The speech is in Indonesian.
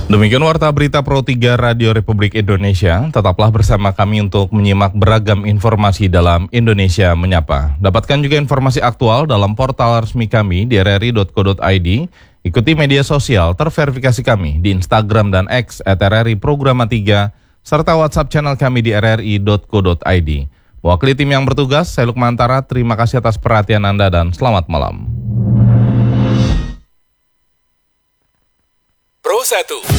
Demikian Warta Berita Pro 3 Radio Republik Indonesia. Tetaplah bersama kami untuk menyimak beragam informasi dalam Indonesia Menyapa. Dapatkan juga informasi aktual dalam portal resmi kami di rri.co.id. Ikuti media sosial terverifikasi kami di Instagram dan X @RRI Programa 3, serta WhatsApp channel kami di rri.co.id. Mewakili tim yang bertugas, saya Lukmantara, terima kasih atas perhatian Anda dan selamat malam. Pro 1